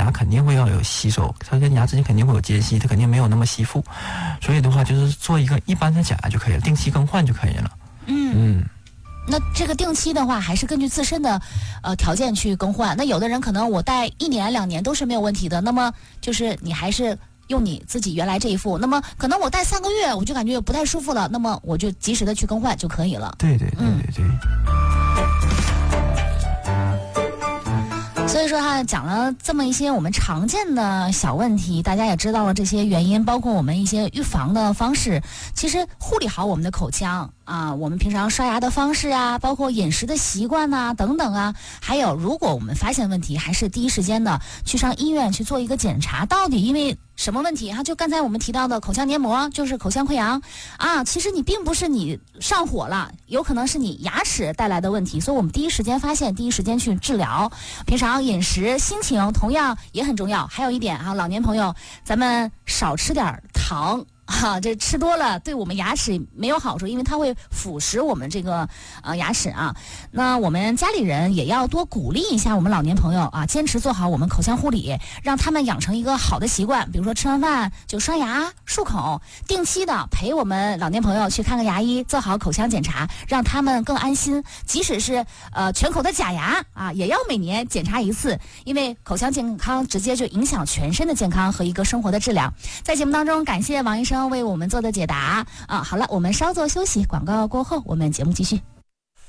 牙肯定会要有洗手，它跟牙之间肯定会有间隙，它肯定没有那么吸附，所以的话就是做一个一般的假牙就可以了，定期更换就可以了。 那这个定期的话，还是根据自身的条件去更换。那有的人可能我戴1年2年都是没有问题的，那么就是你还是用你自己原来这一副，那么可能我戴3个月我就感觉不太舒服了，那么我就及时的去更换就可以了。 对。 所以说哈，讲了这么一些我们常见的小问题，大家也知道了这些原因，包括我们一些预防的方式。其实护理好我们的口腔啊，我们平常刷牙的方式啊，包括饮食的习惯呐，等等啊，还有如果我们发现问题，还是第一时间的去上医院去做一个检查，到底因为什么问题哈？就刚才我们提到的口腔黏膜，就是口腔溃疡啊。其实你并不是你上火了，有可能是你牙齿带来的问题，所以我们第一时间发现，第一时间去治疗。平常饮食、心情同样也很重要。还有一点啊，老年朋友，咱们少吃点糖。这吃多了对我们牙齿没有好处，因为它会腐蚀我们这个牙齿啊。那我们家里人也要多鼓励一下我们老年朋友啊，坚持做好我们口腔护理，让他们养成一个好的习惯，比如说吃完饭就刷牙漱口，定期的陪我们老年朋友去看个牙医，做好口腔检查，让他们更安心。即使是全口的假牙啊，也要每年检查1次，因为口腔健康直接就影响全身的健康和一个生活的质量。在节目当中，感谢王医生为我们做的解答啊。好了，我们稍作休息，广告过后我们节目继续。